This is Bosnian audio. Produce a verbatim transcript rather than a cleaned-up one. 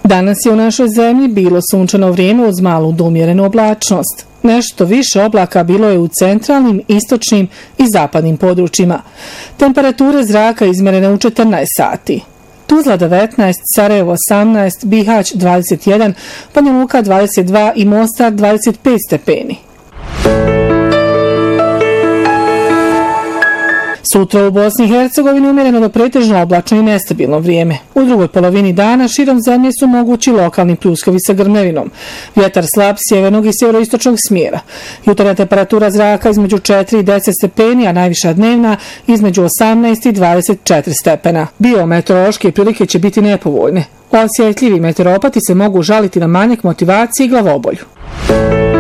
Danas je u našoj zemlji bilo sunčano vrijeme uz malu do umjerenu oblačnost. Nešto više oblaka bilo je u centralnim, istočnim i zapadnim područjima. Temperature zraka izmjerene u četrnaest sati. Tuzla devetnaest, Sarajevo osamnaest, Bihać dvadeset jedan, Banja Luka dvadeset dva i Mostar dvadeset pet stepeni. Sutra u Bosni i Hercegovini umjereno do pretežno oblačno i nestabilno vrijeme. U drugoj polovini dana širom zemlje su mogući lokalni pljuskovi sa grmljavinom. Vjetar slab sjevernog i sjeveroistočnog smjera. Jutarnja temperatura zraka između četiri i deset stepeni, a najviša dnevna između osamnaest i dvadeset četiri stepena. Biometeorološke prilike će biti nepovoljne. Osjetljivi meteoropati se mogu žaliti na manjak motivacije i glavobolju.